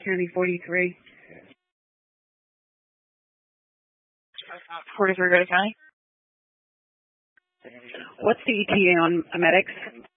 County 43. Port of Vergara County. What's the ETA on medics?